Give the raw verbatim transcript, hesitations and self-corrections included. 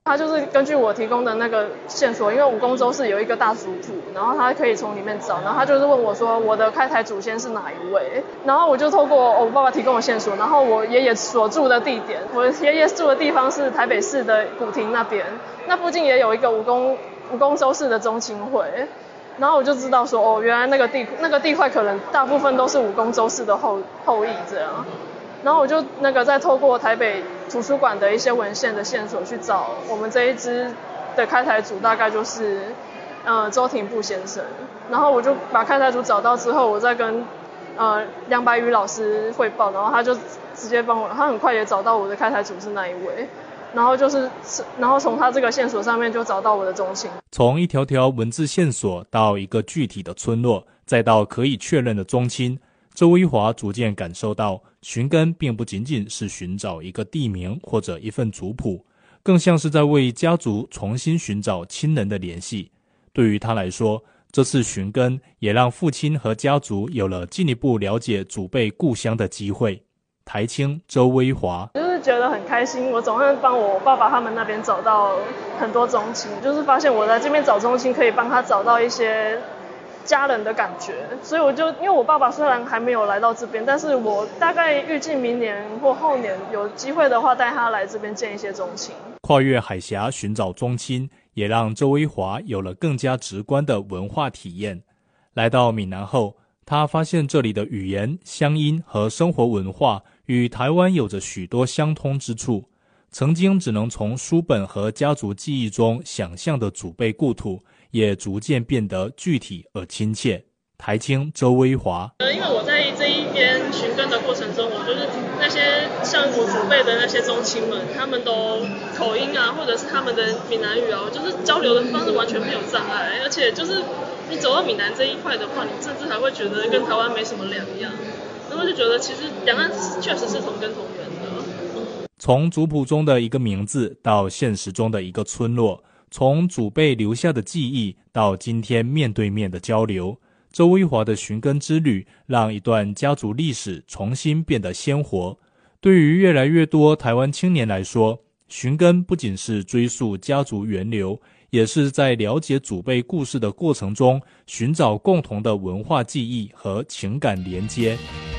他就是根据我提供的那个线索，因为武功州是有一个大族谱，然后他可以从里面找，然后他就是问我说我的开台祖先是哪一位，然后我就透过我爸爸提供的线索，然后我爷爷所住的地点，我爷爷住的地方是台北市的古亭那边，那附近也有一个武功武功州市的中青会，然后我就知道说哦，原来那个地那个地块可能大部分都是武功州市的后后裔这样。然后我就那个再透过台北图书馆的一些文献的线索去找我们这一支的开台组，大概就是呃周廷部先生。然后我就把开台组找到之后，我再跟呃梁白羽老师汇报，然后他就直接帮我，他很快也找到我的开台组是那一位。然后就是，然后从他这个线索上面就找到我的中心。 从一条条文字线索到一个具体的村落，再到可以确认的宗亲，周威华逐渐感受到，寻根并不仅仅是寻找一个地名或者一份族谱，更像是在为家族重新寻找亲人的联系。对于他来说，这次寻根也让父亲和家族有了进一步了解祖辈故乡的机会。台青周威华就是觉得很开心，我总会帮我爸爸他们那边找到很多宗亲，就是发现我在这边找宗亲可以帮他找到一些家人的感觉，所以我就因为我爸爸虽然还没有来到这边，但是我大概预计明年或后年有机会的话，带他来这边见一些宗亲。 跨越海峡寻找宗亲，也让周威华有了更加直观的文化体验。来到闽南后，他发现这里的语言、乡音和生活文化与台湾有着许多相通之处。曾经只能从书本和家族记忆中想象的祖辈故土，也逐渐变得具体而亲切。台青周威华， 呃，因为我在这一边寻根的过程中，我就是那些像我祖辈的那些宗亲们，他们都口音啊，或者是他们的闽南语啊，就是交流的方式完全没有障碍，而且就是你走到闽南这一块的话，你甚至还会觉得跟台湾没什么两样，然后就觉得其实两岸确实是同根同源的。 从族谱中的一个名字到现实中的一个村落，从祖辈留下的记忆到今天面对面的交流，周威华的寻根之旅让一段家族历史重新变得鲜活。对于越来越多台湾青年来说，寻根不仅是追溯家族源流，也是在了解祖辈故事的过程中寻找共同的文化记忆和情感连接。